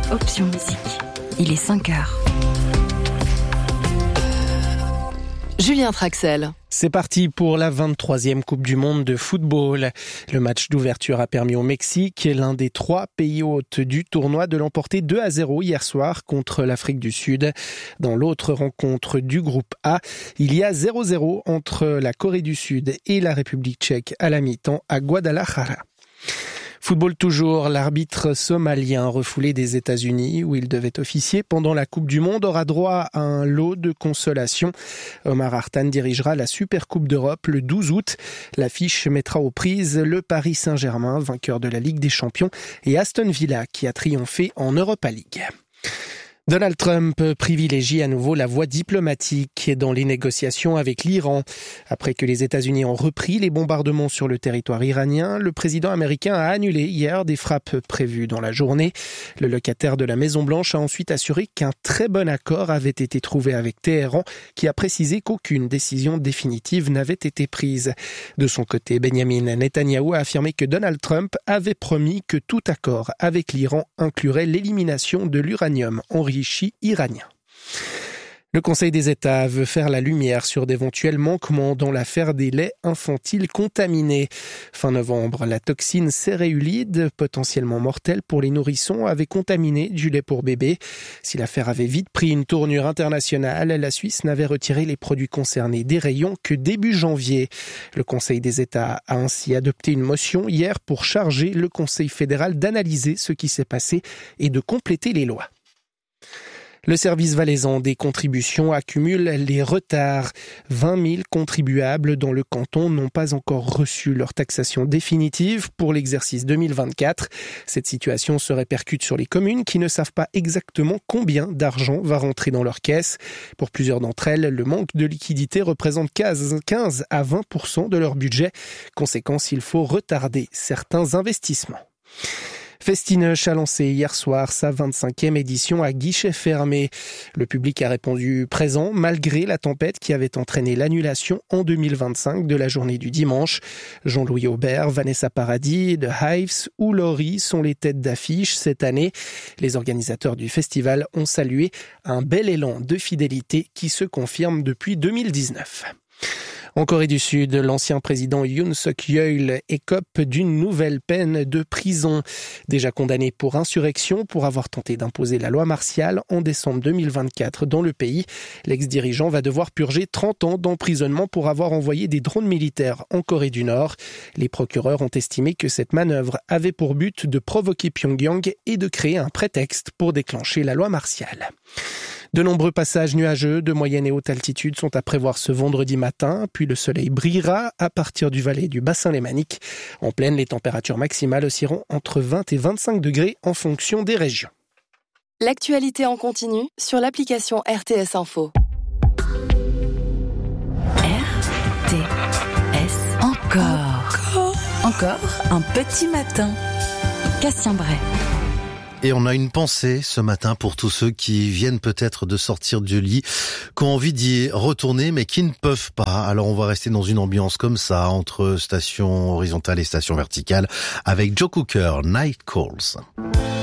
Option Musique. Il est 5h. Julien Traxel. C'est parti pour la 23e Coupe du Monde de football. Le match d'ouverture a permis au Mexique, l'un des 3 pays hôtes du tournoi, de l'emporter 2-0 hier soir contre l'Afrique du Sud. Dans l'autre rencontre du groupe A, il y a 0-0 entre la Corée du Sud et la République tchèque à la mi-temps à Guadalajara. Football toujours, l'arbitre somalien refoulé des États-Unis où il devait officier pendant la Coupe du Monde aura droit à un lot de consolation. Omar Hartan dirigera la Super Coupe d'Europe le 12 août. L'affiche mettra aux prises le Paris Saint-Germain, vainqueur de la Ligue des Champions, et Aston Villa qui a triomphé en Europa League. Donald Trump privilégie à nouveau la voie diplomatique dans les négociations avec l'Iran. Après que les États-Unis ont repris les bombardements sur le territoire iranien, le président américain a annulé hier des frappes prévues dans la journée. Le locataire de la Maison-Blanche a ensuite assuré qu'un très bon accord avait été trouvé avec Téhéran, qui a précisé qu'aucune décision définitive n'avait été prise. De son côté, Benjamin Netanyahou a affirmé que Donald Trump avait promis que tout accord avec l'Iran inclurait l'élimination de l'uranium enrichi iranien. Le Conseil des États veut faire la lumière sur d'éventuels manquements dans l'affaire des laits infantiles contaminés. Fin novembre, la toxine céréulide, potentiellement mortelle pour les nourrissons, avait contaminé du lait pour bébé. Si l'affaire avait vite pris une tournure internationale, la Suisse n'avait retiré les produits concernés des rayons que début janvier. Le Conseil des États a ainsi adopté une motion hier pour charger le Conseil fédéral d'analyser ce qui s'est passé et de compléter les lois. Le service valaisan des contributions accumule les retards. 20 000 contribuables dans le canton n'ont pas encore reçu leur taxation définitive pour l'exercice 2024. Cette situation se répercute sur les communes qui ne savent pas exactement combien d'argent va rentrer dans leur caisse. Pour plusieurs d'entre elles, le manque de liquidité représente 15 à 20% de leur budget. Conséquence, il faut retarder certains investissements. Festinoche a lancé hier soir sa 25e édition à guichet fermé. Le public a répondu présent malgré la tempête qui avait entraîné l'annulation en 2025 de la journée du dimanche. Jean-Louis Aubert, Vanessa Paradis, The Hives ou Laurie sont les têtes d'affiche cette année. Les organisateurs du festival ont salué un bel élan de fidélité qui se confirme depuis 2019. En Corée du Sud, l'ancien président Yoon Suk-yeol écope d'une nouvelle peine de prison. Déjà condamné pour insurrection pour avoir tenté d'imposer la loi martiale en décembre 2024 dans le pays, l'ex-dirigeant va devoir purger 30 ans d'emprisonnement pour avoir envoyé des drones militaires en Corée du Nord. Les procureurs ont estimé que cette manœuvre avait pour but de provoquer Pyongyang et de créer un prétexte pour déclencher la loi martiale. De nombreux passages nuageux de moyenne et haute altitude sont à prévoir ce vendredi matin, puis le soleil brillera à partir du Valais du bassin lémanique. En plaine, les températures maximales oscilleront entre 20 et 25 degrés en fonction des régions. L'actualité en continu sur l'application RTS Info. RTS Encore un petit matin. Cassien Bray. Et on a une pensée ce matin pour tous ceux qui viennent peut-être de sortir du lit, qui ont envie d'y retourner mais qui ne peuvent pas. Alors on va rester dans une ambiance comme ça, entre station horizontale et station verticale, avec Joe Cocker, Night Calls.